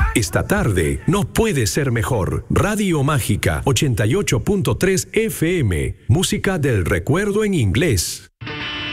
Esta tarde no puede ser mejor. Radio Mágica 88.3 FM. Música del recuerdo en inglés.